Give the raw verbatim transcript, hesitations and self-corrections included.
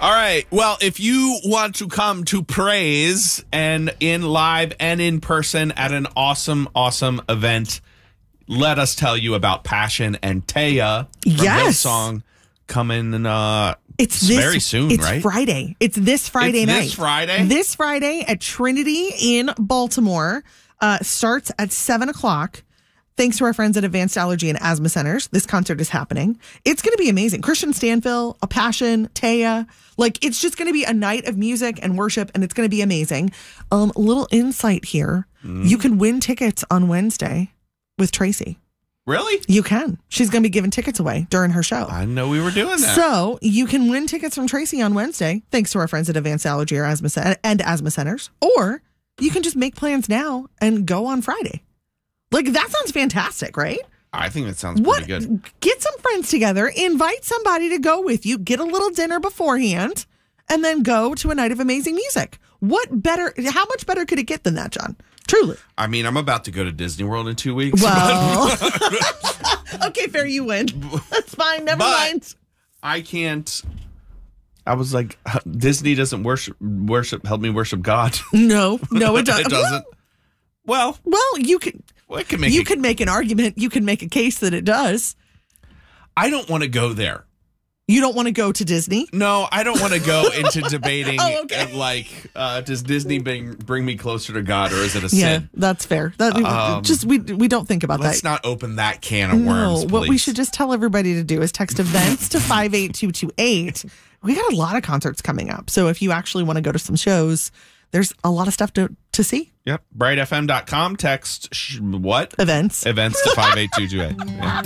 All right. Well, if you want to come to Praise and in live and in person at an awesome, awesome event, let us tell you about Passion and Taya from Yes. Hillsong coming uh, It's this, very soon, it's right? It's Friday. It's this Friday it's night. This Friday? This Friday at Trinity in Baltimore. Uh, starts at seven o'clock. Thanks to our friends at Advanced Allergy and Asthma Centers, this concert is happening. It's going to be amazing. Christian Stanfill, A Passion, Taya. Like, it's just going to be a night of music and worship, and it's going to be amazing. Um, a little insight here. Mm. You can win tickets on Wednesday with Tracy. Really? You can. She's going to be giving tickets away during her show. I didn't know we were doing that. So you can win tickets from Tracy on Wednesday, thanks to our friends at Advanced Allergy or Asthma Cen- and Asthma Centers. Or you can just make plans now and go on Friday. Like, that sounds fantastic, right? I think that sounds what, pretty good. Get some friends together, invite somebody to go with you, get a little dinner beforehand, and then go to a night of amazing music. What better, how much better could it get than that, John? Truly. I mean, I'm about to go to Disney World in two weeks. Well, okay, fair, you win. That's fine, never but mind. I can't. I was like, Disney doesn't worship, worship, help me worship God. No, no, it doesn't. It doesn't. Well, well, you can. Well, it can make you a, can make an argument. You can make a case that it does. I don't want to go there. You don't want to go to Disney? No, I don't want to go into debating oh, okay. and like, uh, does Disney bring bring me closer to God, or is it a sin? Yeah, that's fair. That, um, just we we don't think about let's that. Let's not open that can of worms. No, please. What we should just tell everybody to do is text events to five eight two two eight. We got a lot of concerts coming up, so if you actually want to go to some shows, there's a lot of stuff to to see. Yep, bright f m dot com. Text sh- what events events to five eight two two eight. Yeah.